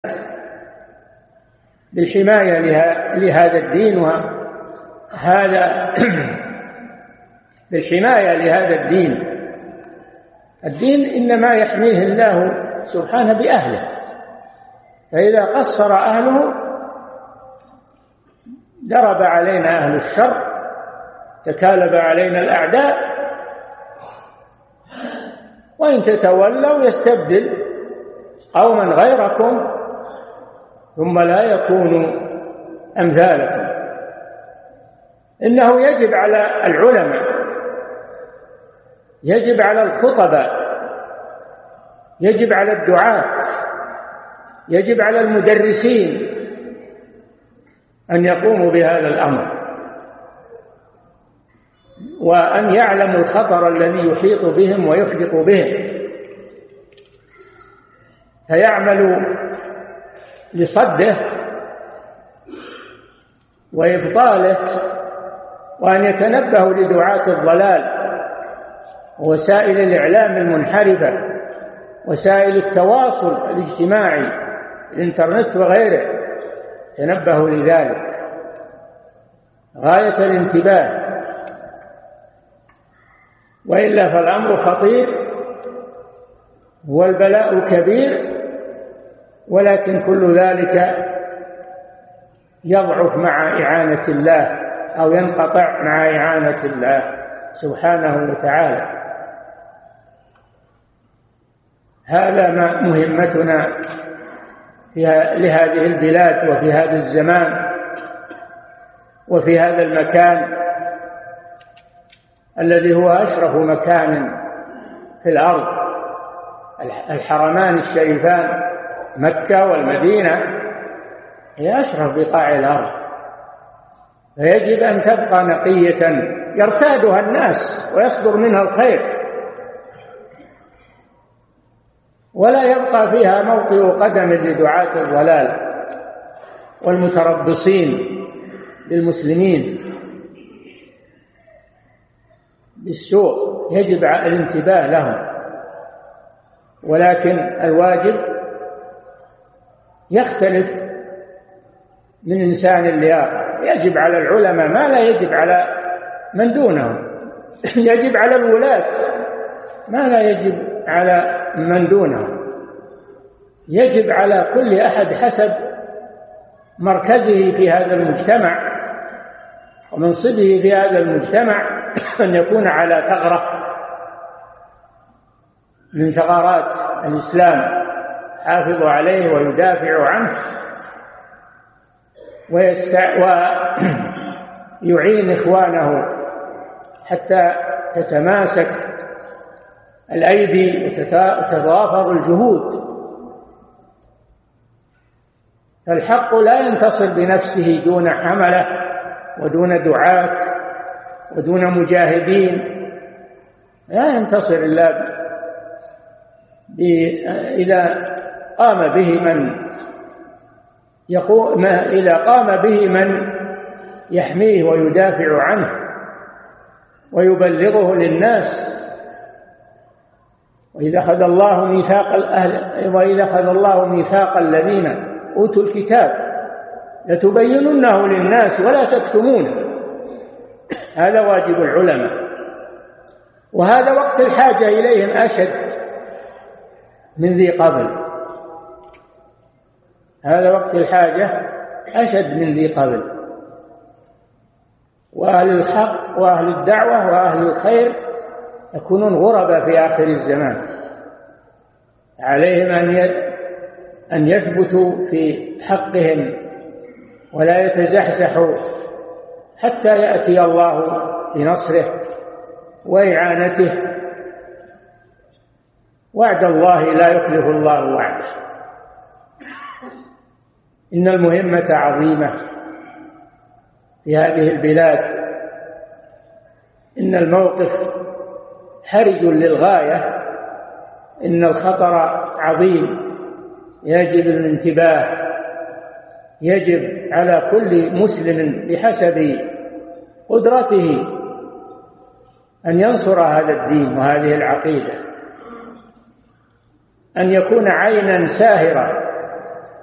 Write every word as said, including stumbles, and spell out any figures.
بالحماية لهذا الدين، وهذا بالحماية لهذا الدين. الدين إنما يحميه الله سبحانه بأهله، فإذا قصر أهله ضرب علينا أهل الشر، تكالب علينا الأعداء، وإن تتولوا يستبدل قوما غيركم ثم لا يكونوا أمثالكم. إنه يجب على العلماء، يجب على الخطباء، يجب على الدعاة، يجب على المدرسين أن يقوموا بهذا الأمر، وأن يعلموا الخطر الذي يحيط بهم ويحدق بهم، فيعملوا لصده وإبطاله، وأن يتنبهوا لدعاة الضلال ووسائل الإعلام المنحرفة، وسائل التواصل الاجتماعي، الإنترنت وغيره، تنبهوا لذلك غاية الانتباه، وإلا فالأمر خطير والبلاء كبير، ولكن كل ذلك يضعف مع إعانة الله أو ينقطع مع إعانة الله سبحانه وتعالى. هذا ما مهمتنا لهذه البلاد وفي هذا الزمان وفي هذا المكان الذي هو أشرف مكان في الأرض، الحرمان الشريفان مكة والمدينة هي أشرف بقاع الأرض، فيجب أن تبقى نقية يرتادها الناس ويصدر منها الخير، ولا يبقى فيها موطئ قدم لدعاة الضلال والمتربصين للمسلمين بالسوء. يجب الانتباه لهم، ولكن الواجب يختلف من إنسان لآخر. يجب على العلماء ما لا يجب على من دونهم، يجب على الولاة ما لا يجب على من دونهم، يجب على كل أحد حسب مركزه في هذا المجتمع ومنصبه في هذا المجتمع أن يكون على ثغرة من ثغرات الإسلام حافظ عليه ويدافع عنه ويعين إخوانه حتى تتماسك الأيدي وتتضافر الجهود. فالحق لا ينتصر بنفسه دون حملة ودون دعاة ودون مجاهدين، لا ينتصر إلا إذا قام به من يقوم إذا قام به من يحميه ويدافع عنه ويبلغه للناس. وإذا أخذ الله ميثاق الأهل وإذا أخذ الله ميثاق الذين أوتوا الكتاب لتبيننه للناس ولا تكتمونه، هذا واجب العلماء، وهذا وقت الحاجة إليهم أشد من ذي قبل، هذا وقت الحاجة أشد من ذي قبل. وأهل الحق وأهل الدعوة وأهل الخير يكونون غربا في آخر الزمان، عليهم أن يثبتوا في حقهم ولا يتزحزحوا حتى يأتي الله بنصره وإعانته. وعد الله لا يخلف الله وعده. إن المهمة عظيمة في هذه البلاد، إن الموقف حرج للغاية، إن الخطر عظيم، يجب الانتباه، يجب على كل مسلم بحسب قدرته أن ينصر هذا الدين وهذه العقيدة، أن يكون عينا ساهرة